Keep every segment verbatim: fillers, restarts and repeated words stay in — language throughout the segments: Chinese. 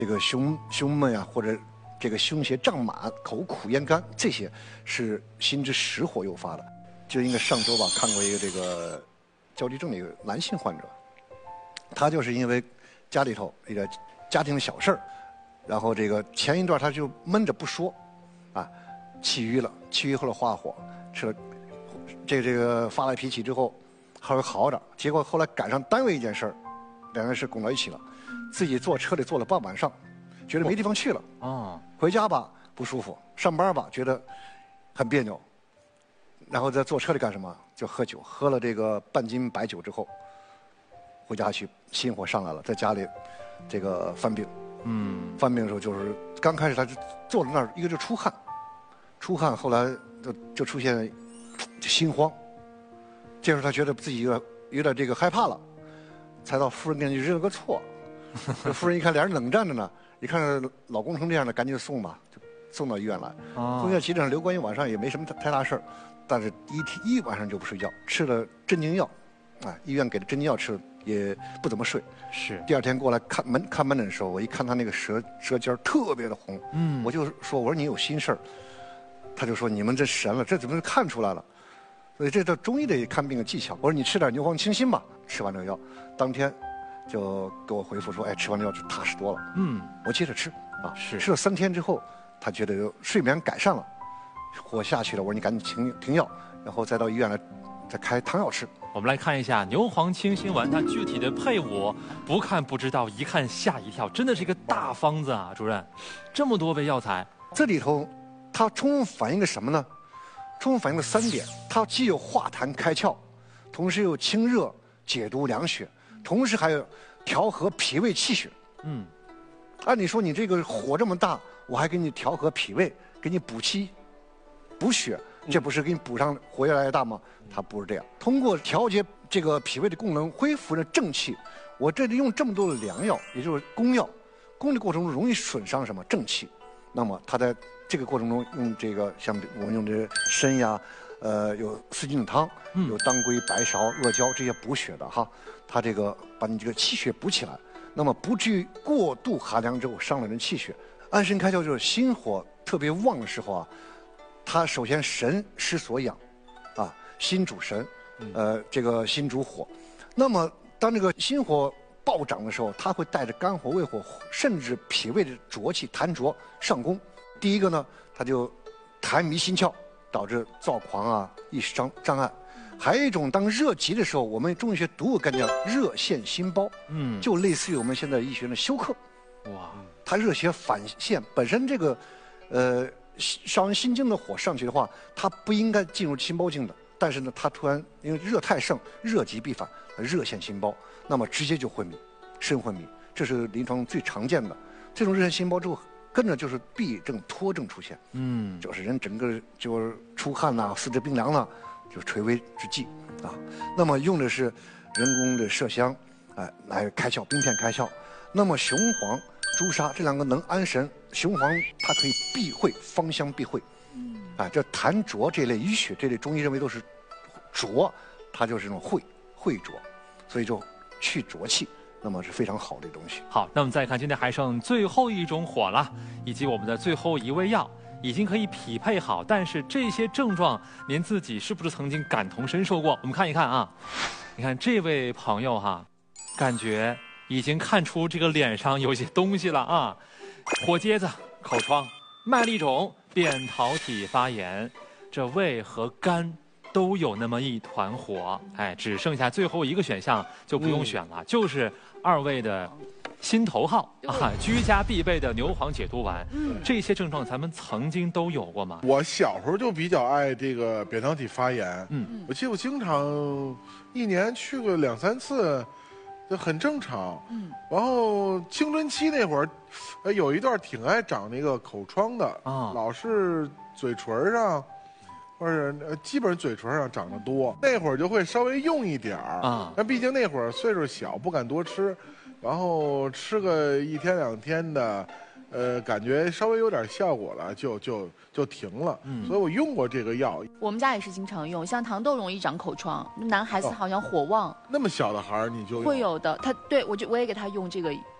这个胸胸闷呀，或者这个胸胁胀满、口苦咽干，这些是心之实火诱发的。就应该上周吧，看过一个这个焦虑症的一个男性患者，他就是因为家里头一个家庭的小事儿，然后这个前一段他就闷着不说，啊，气郁了，气郁后来化火，吃了这个这个发了脾气之后，还会好点，结果后来赶上单位一件事儿，两件事拱到一起了，自己坐车里坐了半晚上，觉得没地方去了，啊，回家吧不舒服，上班吧觉得很别扭。然后在坐车里干什么？就喝酒，喝了这个半斤白酒之后，回家去心火上来了，在家里这个犯病。嗯，犯病的时候就是刚开始他就坐在那儿，一个就出汗，出汗，后来就就出现心慌。这时候他觉得自己有点有点这个害怕了，才到夫人面前去认了个错。这夫人一看俩人冷战着呢，一看老公成这样的，赶紧送吧，就送到医院来。送院急诊上留观一晚上也没什么太大事儿。但是一天一晚上就不睡觉，吃了镇静药，啊，医院给的镇静药吃也不怎么睡。是。第二天过来看门看门诊的时候，我一看他那个舌舌尖特别的红，嗯，我就说我说你有心事儿，他就说你们这神了，这怎么看出来了？所以这叫中医的看病的技巧。我说你吃点牛黄清心吧，吃完这个药，当天就给我回复说，哎，吃完这药就踏实多了。嗯，我接着吃啊，是吃了三天之后，他觉得睡眠改善了。火下去了，我说你赶紧停停药，然后再到医院来，再开汤药吃。 我们来看一下牛黄清心丸，它具体的配伍，不看不知道，一看吓一跳，真的是一个大方子啊！主任，这么多味药材， 这里头它充分反映了什么呢？充分反映了三点：它既有化痰开窍，同时又清热解毒凉血，同时还有调和脾胃气血。嗯，按理说你这个火这么大，我还给你调和脾胃，给你补气。补血，这不是给你补上火越来越大吗？它不是这样。通过调节这个脾胃的功能，恢复了正气。我这里用这么多的良药，也就是功药，功的过程中容易损伤什么正气。那么它在这个过程中用这个，像我们用这参呀，呃，有四君子汤，有当归、白芍、阿胶这些补血的哈。它这个把你这个气血补起来，那么不至于过度寒凉之后伤了人气血。安神开窍就是心火特别旺的时候啊。它首先神失所养，啊，心主神，呃，这个心主火。那么当这个心火暴涨的时候，它会带着肝火、胃火，甚至脾胃的浊气痰浊上攻。第一个呢，它就痰迷心窍，导致躁狂啊、意识障障碍。还有一种，当热极的时候，我们中医学读过概念叫热现心包，嗯，就类似于我们现在医学的休克。哇，它热邪反现，本身这个，呃。烧人心经的火上去的话，它不应该进入心包经的。但是呢，它突然因为热太盛，热极必反，热现心包，那么直接就昏迷，肾昏迷，这是临床最常见的。这种热现心包之后，跟着就是痹症、脱症出现，嗯，就是人整个就是出汗呐、啊，四肢冰凉了，就是垂危之际啊。那么用的是人工的麝香，哎、呃，来开窍，冰片开窍。那么雄黄、朱砂这两个能安神。雄黄它可以避秽，芳香避秽，嗯，啊，这痰浊这类淤血这类中医认为都是浊，它就是这种秽秽浊，所以就去浊气，那么是非常好的东西。 好，那我们再看，今天还剩最后一种火了，以及我们的最后一味药已经可以匹配好，但是这些症状您自己是不是曾经感同身受过？我们看一看啊，你看这位朋友哈，感觉已经看出这个脸上有些东西了啊。火疖子、口疮、麦粒肿、扁桃体发炎，这胃和肝都有那么一团火。哎，只剩下最后一个选项就不用选了，嗯、就是二位的心头好啊，居家必备的牛黄解毒丸。嗯，这些症状咱们曾经都有过吗？ 我小时候就比较爱这个扁桃体发炎。嗯，我记得我经常一年去个两三次。这很正常，嗯，然后青春期那会儿，呃，有一段挺爱长那个口疮的啊，老是嘴唇上，或者呃，基本嘴唇上长得多，那会儿就会稍微用一点儿啊，但毕竟那会儿岁数小，不敢多吃，然后吃个一天两天的，呃，感觉稍微有点效果了，就就就停了。嗯，所以我用过这个药。 我们家也是经常用，像糖豆容易长口疮，男孩子好像火旺。哦、 那么小的孩儿你就会有的，他对我就我也给他用这个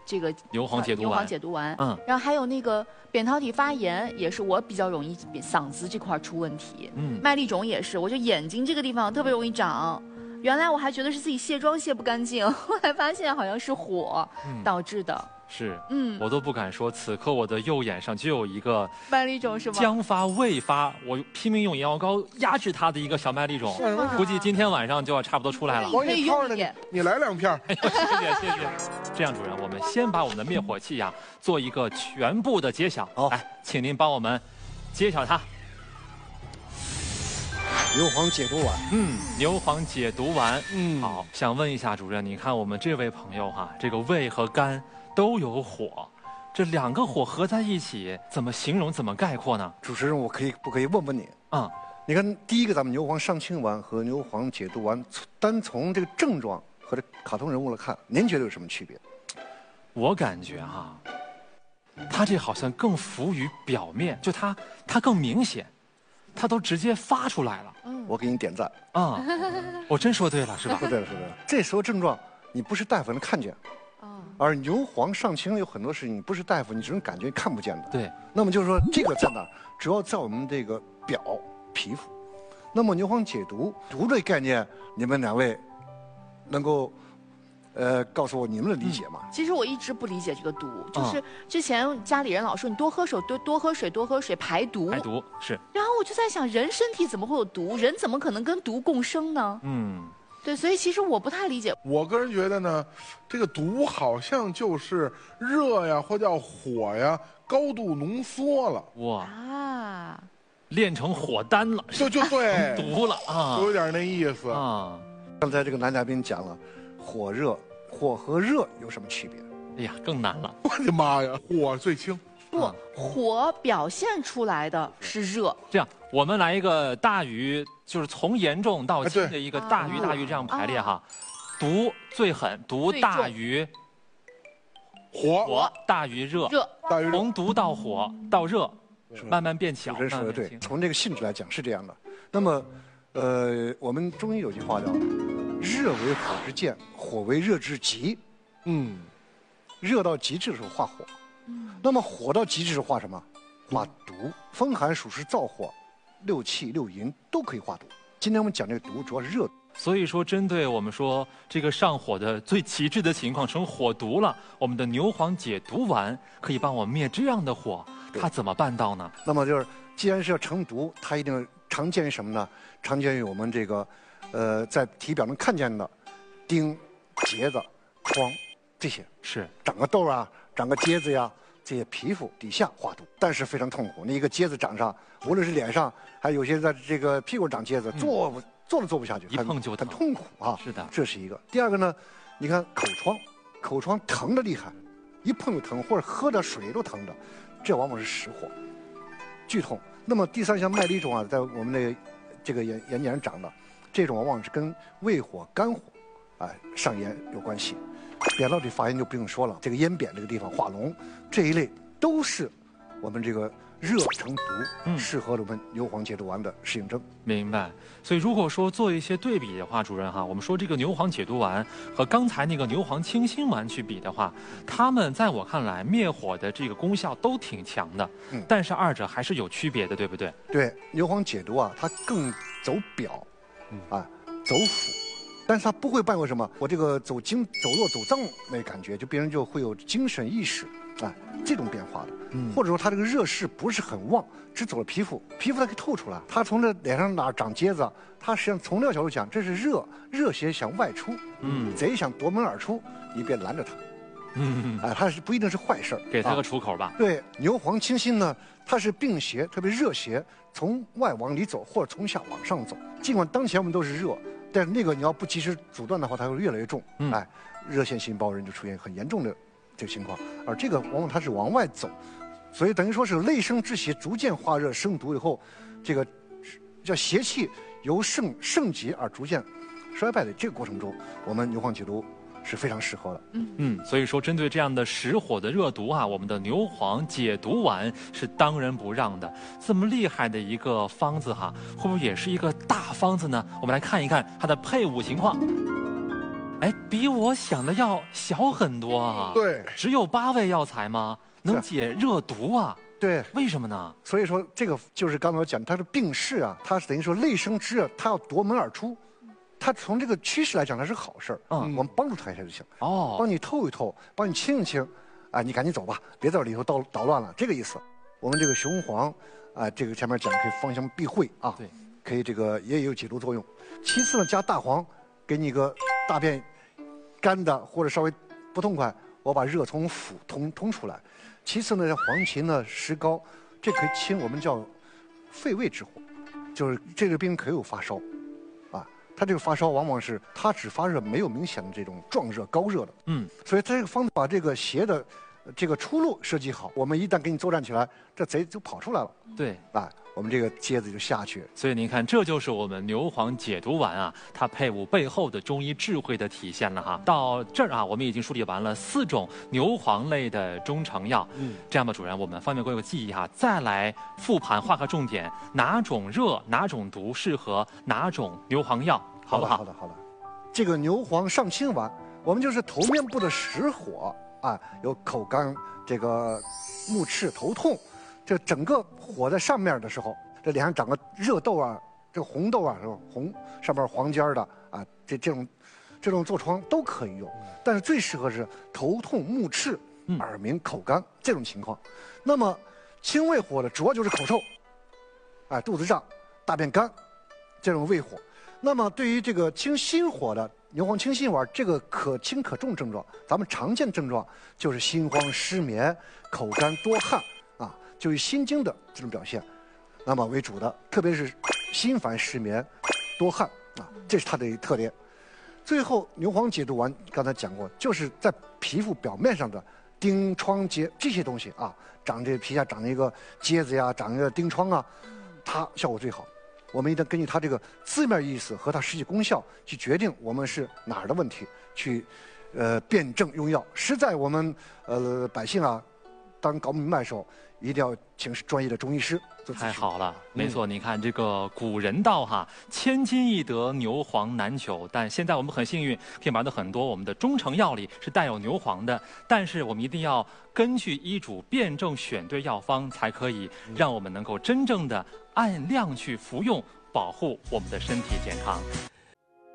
这个牛黄解毒丸， 牛黄解毒丸， 嗯， 然后还有那个扁桃体发炎，也是我比较容易嗓子这块出问题， 嗯， 麦粒肿也是，我就眼睛这个地方特别容易长。原来我还觉得是自己卸妆卸不干净，后来发现好像是火导致的。 嗯、是， 嗯， 我都不敢说，此刻我的右眼上就有一个麦粒肿，是吗？ 将发未发，我拼命用眼药膏压制它的一个小麦粒肿，估计今天晚上就要差不多出来了。 可以用一点， 你来两片。 谢谢谢谢。这样，主任，我们先把我们的灭火器呀、啊、做一个全部的揭晓。 好， 来，请您帮我们揭晓它。 牛黄解毒丸， 嗯，牛黄解毒丸， 嗯， 好，想问一下主任，你看我们这位朋友哈，这个胃和肝都有火，这两个火合在一起，怎么形容，怎么概括呢？ 主持人，我可以不可以问问你？ 啊、嗯， 你看第一个咱们牛黄上清丸和牛黄解毒丸，单从这个症状和这卡通人物来看，您觉得有什么区别？ 我感觉哈，它这好像更浮于表面，就它它更明显。它都直接发出来了， 嗯，我给你点赞啊！嗯、我真说对了，是吧？ 说对了，说对了。这时候症状你不是大夫能看见，哦，而牛黄上清有很多事情你不是大夫，你只能感觉看不见的。 对。 那么就是说这个在哪儿？主要在我们这个表皮肤。那么牛黄解毒毒这概念，你们两位能够呃告诉我你们的理解吗？ 其实我一直不理解这个毒，就是之前家里人老说你多喝水，多多喝水，多喝水排毒。 排毒是。 然后我就在想，人身体怎么会有毒？人怎么可能跟毒共生呢？嗯，对，所以其实我不太理解。 我个人觉得呢，这个毒好像就是热呀，或叫火呀，高度浓缩了。 哇啊，炼成火丹了， 就就对， 毒了啊， 有点那意思啊。 刚才这个男嘉宾讲了，火热。火和热有什么区别？ 哎呀，更难了！ 我的妈呀，火最轻。 不，火表现出来的是热。 这样，我们来一个大于，就是从严重到轻的一个大于大于这样排列哈。毒最狠，毒大于火， 火大于热， 热大于热。 从毒到火到热，慢慢变小。 主持人说的对，从这个性质来讲是这样的。那么，呃，我们中医有句话叫“热为火之见，火为热之极”。嗯，热到极致的时候化火，嗯，那么火到极致是化什么？化毒。风寒暑湿燥火，六气六淫都可以化毒。今天我们讲这个毒，主要是热。 所以说，针对我们说这个上火的最极致的情况成火毒了，我们的牛黄解毒丸可以帮我灭这样的火，它怎么办到呢？ 那么就是，既然是要成毒，它一定常见于什么呢？常见于我们这个，呃，在体表能看见的钉、结子、疮这些， 是长个痘啊，长个疖子呀，这些皮肤底下化毒，但是非常痛苦。那一个疖子长上，无论是脸上，还有些在这个屁股长疖子，坐不。做都做不下去， 一碰就很痛苦啊！ 是的， 这是一个。第二个呢，你看口疮，口疮疼的厉害，一碰就疼，或者喝点水都疼的，这往往是实火，剧痛。那么第三项麦粒肿啊，在我们的这个眼眼睑上长的，这种往往是跟胃火、肝火，哎上炎有关系。扁桃体发炎就不用说了，这个咽扁这个地方化脓，这一类都是我们这个。热成毒，嗯，适合我们牛黄解毒丸的适应症。 明白。所以如果说做一些对比的话，主任哈，我们说这个牛黄解毒丸和刚才那个牛黄清心丸去比的话，他们在我看来灭火的这个功效都挺强的，嗯，但是二者还是有区别的，对不对？ 对，牛黄解毒啊，它更走表，嗯啊，走腑。但是它不会伴有什么，我这个走经走络走脏那感觉，就别人就会有精神意识，哎，这种变化的，嗯，或者说它这个热势不是很旺，只走了皮肤，皮肤它可以透出来，它从这脸上哪长疖子，它实际上从这个角度讲，这是热，热邪想外出，嗯，贼想夺门而出，你别拦着它，嗯，哎，它是不一定是坏事， 给它个出口吧。 啊、对，牛黄清心呢，它是病邪，特别热邪，从外往里走，或者从下往上走。尽管当前我们都是热。但是那个你要不及时阻断的话，它会越来越重，嗯、哎，热性心包人就出现很严重的这个情况。而这个往往它是往外走，所以等于说是内生之邪逐渐化热生毒以后，这个叫邪气由盛盛极而逐渐衰败的这个过程中，我们牛黄解毒是非常适合的。 嗯嗯，所以说针对这样的实火的热毒啊，我们的牛黄解毒丸是当仁不让的。这么厉害的一个方子哈，会不会也是一个大方子呢？我们来看一看它的配伍情况。 哎，比我想的要小很多啊。 对， 只有八味药材吗？能解热毒啊？ 对， 为什么呢？ 所以说这个就是刚才我讲，它是病势啊，它是等于说内生之热，它要夺门而出。它从这个趋势来讲，它是好事儿。嗯，我们帮助它一下就行。哦，帮你透一透，帮你清一清，啊，你赶紧走吧，别在里头捣捣乱了，这个意思。我们这个雄黄，啊，这个前面讲可以芳香避秽啊，对，可以这个也有解毒作用。其次呢，加大黄，给你个大便干的或者稍微不痛快，我把热从腑通通出来。其次呢，这黄芩呢、石膏，这可以清我们叫肺胃之火，就是这个病人可以有发烧，啊，他这个发烧往往是他只发热，没有明显的这种壮热、高热的。嗯，所以他这个方子把这个邪的这个出路设计好，我们一旦给你作战起来，这贼就跑出来了。对，啊，我们这个疖子就下去。 所以您看，这就是我们牛黄解毒丸啊，它配伍背后的中医智慧的体现了哈。到这儿啊，我们已经梳理完了四种牛黄类的中成药。嗯，这样吧，主任，我们方便各位记忆哈，再来复盘画个重点，哪种热、哪种毒适合哪种牛黄药，好不好？ 好的，好的。这个牛黄上清丸，我们就是头面部的实火啊，有口干、这个目赤、头痛。这整个火在上面的时候，这脸上长个热痘啊，这个红痘啊，是吧？红上面黄尖的啊，这这种这种痤疮都可以用，但是最适合是头痛、目赤、耳鸣、口干这种情况。那么清胃火的主要就是口臭，哎，肚子胀、大便干这种胃火。那么对于这个清心火的牛黄清心丸，这个可轻可重症状，咱们常见症状就是心慌、失眠、口干、多汗。就是心经的这种表现，那么为主的，特别是心烦失眠、多汗啊，这是它的特点。最后，牛黄解毒丸刚才讲过，就是在皮肤表面上的疔疮疖这些东西啊，长这皮下长一个疖子呀，长一个疔疮啊，它效果最好。我们一定根据它这个字面意思和它实际功效去决定我们是哪儿的问题，去呃辨证用药。实在我们呃百姓啊，当搞不明白的时候，一定要请专业的中医师做咨询。 太好了，没错，嗯、你看这个古人道哈，千金易得，牛黄难求。但现在我们很幸运，可以买到很多我们的中成药里是带有牛黄的。但是我们一定要根据医嘱辩证选对药方，才可以让我们能够真正的按量去服用，保护我们的身体健康。